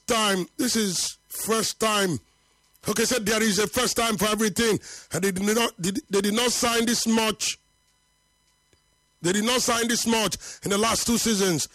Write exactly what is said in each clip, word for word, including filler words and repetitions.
first time. This is first time. Okay, said there is a first time for everything. And they did not, they, they did not sign this much. They did not sign this much in the last two seasons.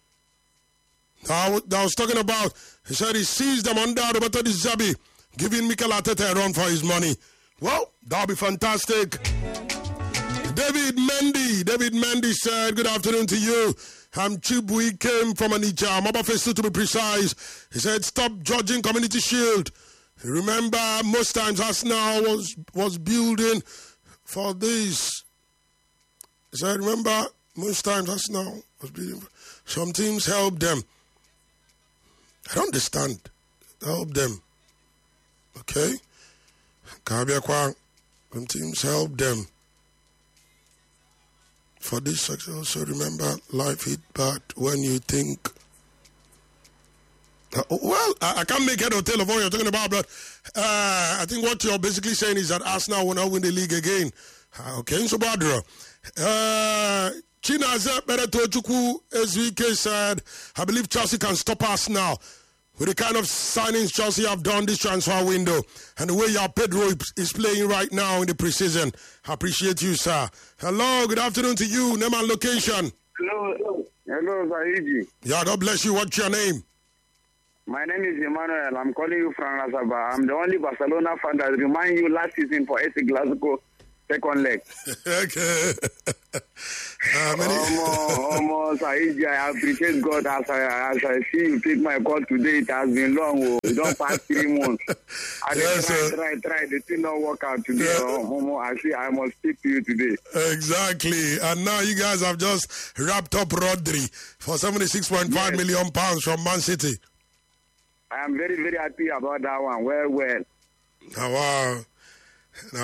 I was, I was talking about, he said he sees them under Roberto Di Zerbi, giving Mikel Arteta a run for his money. Well, that'll be fantastic. David Mendy. David Mendy said, good afternoon to you. I'm Chibui, came from Onitsha. Mobafesu to be precise. He said, stop judging Community Shield. Remember, most times Arsenal was, was building for this. He said, remember, most times Arsenal was building. Some teams help them. I don't understand. Help them. Okay? Some teams help them. For this success, so remember, life hit bad when you think. Uh, well, I, I can't make head or tail of what you're talking about, but uh, I think what you're basically saying is that Arsenal will not win the league again. Uh, okay, so Badra. Uh, Chinaza Bereto Chukwu S V K said, I believe Chelsea can stop us now. With the kind of signings Chelsea have done this transfer window and the way your Pedro is playing right now in the preseason. I appreciate you, sir. Hello, good afternoon to you. Name and location. Hello. Hello, Zahidi. Yeah, God bless you. What's your name? My name is Emmanuel. I'm calling you from Razaba. I'm the only Barcelona fan that remind you last season for A C Glasgow second leg. Okay. uh, many... Almost, almost, Zahidi, I appreciate God as I, as I see you take my call today. It has been long. Oh. We don't pass three months. I yes, try, sir. try, try. The thing don't work out today. Yeah. Oh, I see. I must speak to you today. Exactly. And now you guys have just wrapped up Rodri for seventy-six point five yes. million pounds from Man City. I am very, very happy about that one. Well, well. Oh, wow.